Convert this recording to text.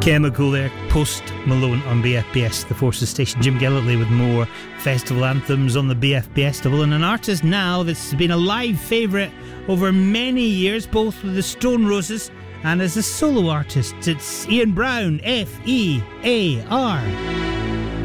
Chemical there, Post Malone on BFBS, the Forces Station. Jim Gillitley with more festival anthems on the BFBS double, and an artist now that's been a live favourite over many years, both with the Stone Roses and as a solo artist. It's Ian Brown, F-E-A-R.